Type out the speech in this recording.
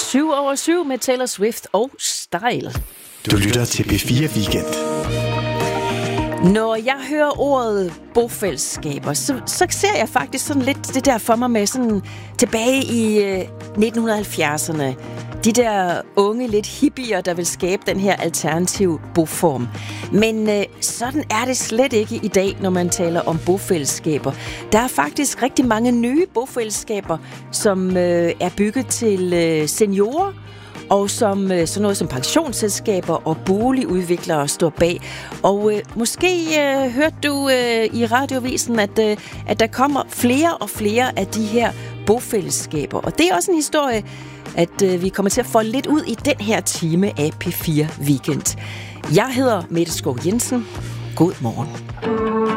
7:07 med Taylor Swift og Style. Du lytter til P4 Weekend. Når jeg hører ordet bofællesskaber, så ser jeg faktisk sådan lidt det der for mig med sådan tilbage i 1970'erne. De der unge, lidt hippier, der vil skabe den her alternative boform. Men sådan er det slet ikke i dag, når man taler om bofællesskaber. Der er faktisk rigtig mange nye bofællesskaber, som er bygget til seniorer, og som sådan noget som pensionsselskaber og boligudviklere står bag. Og måske hørte du i radiovisen, at der kommer flere og flere af de her bofællesskaber. Og det er også en historie, at vi kommer til at få lidt ud i den her time af P4 Weekend. Jeg hedder Mette Skov Jensen. God morgen.